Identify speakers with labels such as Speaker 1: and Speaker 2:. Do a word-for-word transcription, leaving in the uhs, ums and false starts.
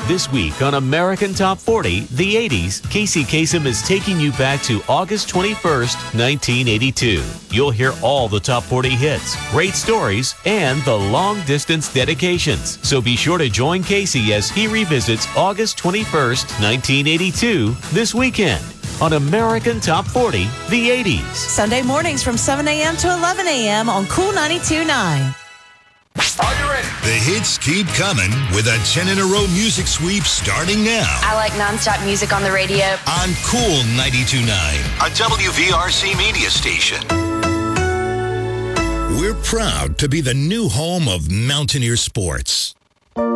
Speaker 1: This week on American Top forty, the eighties, Casey Kasem is taking you back to August twenty-first, nineteen eighty-two. You'll hear all the top forty hits, great stories, and the long-distance dedications. So be sure to join Casey as he revisits August twenty-first, nineteen eighty-two this weekend on American Top forty, the eighties.
Speaker 2: Sunday mornings from seven a.m. to eleven a.m. on Cool ninety-two point nine.
Speaker 3: Are you ready?
Speaker 4: The hits keep coming with a ten in a row music sweep starting now.
Speaker 5: I like nonstop music on the radio.
Speaker 4: On Cool ninety-two point nine, a W V R C media station. We're proud to be the new home of Mountaineer Sports.